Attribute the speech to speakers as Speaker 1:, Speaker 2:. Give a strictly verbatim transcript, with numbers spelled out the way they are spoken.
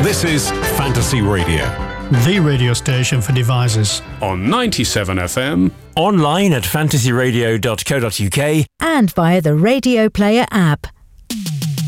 Speaker 1: This is Fantasy Radio.
Speaker 2: The radio station for devices.
Speaker 1: On ninety-seven F M.
Speaker 3: Online at fantasy radio dot co dot uk.
Speaker 4: And via the Radio Player app.